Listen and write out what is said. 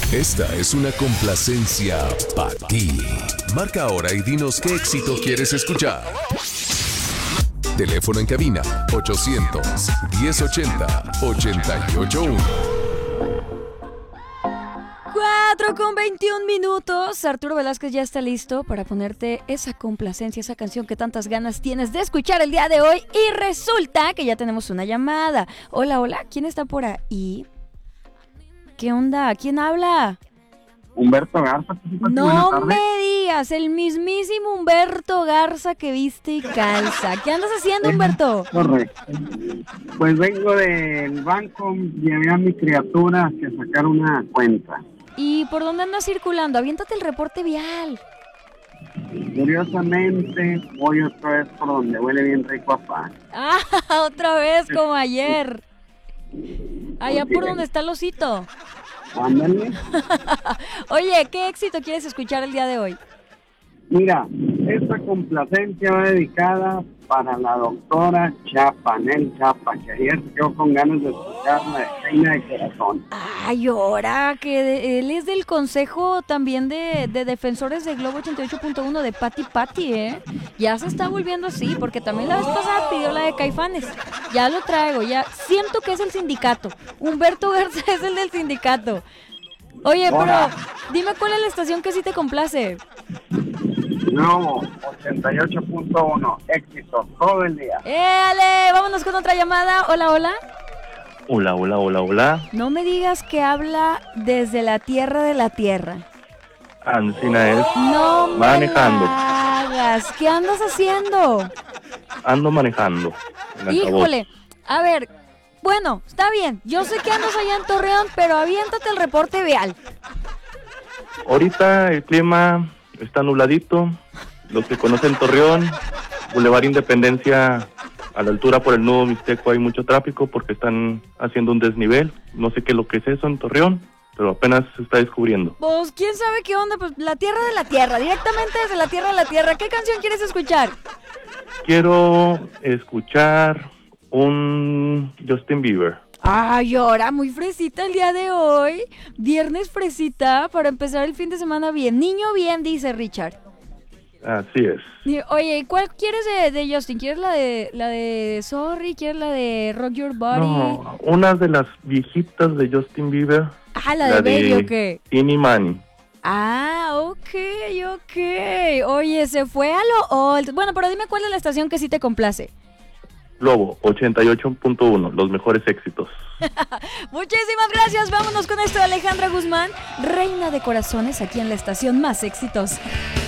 Esta es una complacencia para ti. Marca ahora y dinos qué éxito quieres escuchar. Teléfono en cabina 800-1080-881. 4:21. Arturo Velázquez ya está listo para ponerte esa complacencia, esa canción que tantas ganas tienes de escuchar el día de hoy. Y resulta que ya tenemos una llamada. Hola, hola, ¿quién está por ahí? ¿Qué onda? ¿Quién habla? Humberto Garza. No me digas, el mismísimo Humberto Garza que viste y calza. ¿Qué andas haciendo, Humberto? Correcto. Pues vengo del banco, llevé a mi criatura a sacar una cuenta. ¿Y por dónde andas circulando? Aviéntate el reporte vial. Curiosamente, voy otra vez por donde huele bien rico a pan. Ah, otra vez como ayer. Allá por donde está el osito. Ándale. Oye, ¿qué éxito quieres escuchar el día de hoy? Mira, esta complacencia va dedicada para la doctora Chapanel Chapa, que ayer se quedó con ganas de escuchar la de Reina de Corazón. Ay, ahora que él es del consejo también de defensores de Globo 88.1 de Pati, ¿eh? Ya se está volviendo así, porque también la vez pasada pidió la de Caifanes. Ya lo traigo, ya siento que es el sindicato. Humberto Garza es el del sindicato. Oye, Hola. pero dime cuál es la estación que sí te complace. Globo 88.1, éxito todo el día. ¡Ale! Vámonos con otra llamada. Hola, hola. Hola. No me digas que habla desde la tierra de la tierra. Ancina es. No me Manejando. la hagas. ¿Qué andas haciendo? Ando manejando. en altavoz. Híjole, a ver, bueno, está bien. Yo sé que andas allá en Torreón, pero aviéntate el reporte vial. Ahorita el clima está nubladito. Los que conocen Torreón, Boulevard Independencia, a la altura por el nudo Mixteco hay mucho tráfico porque están haciendo un desnivel. No sé qué es lo que es eso en Torreón, pero apenas se está descubriendo. Pues, ¿quién sabe qué onda? Pues la tierra de la tierra, directamente desde la tierra de la tierra. ¿Qué canción quieres escuchar? Quiero escuchar un Justin Bieber. Ay, ahora muy fresita el día de hoy. Viernes fresita para empezar el fin de semana bien. Niño bien, dice Richard. Así es. Oye, ¿cuál quieres de Justin? ¿Quieres la de Sorry? ¿Quieres la de Rock Your Body? No, una de las viejitas de Justin Bieber. Ah, la de Baby, ¿o qué? Teeny Money. Ah, ok. Oye, se fue a lo old. Bueno, pero dime cuál es la estación que sí te complace. Globo 88.1, los mejores éxitos. Muchísimas gracias. Vámonos con esto de Alejandra Guzmán, Reina de Corazones, aquí en la estación más exitosa.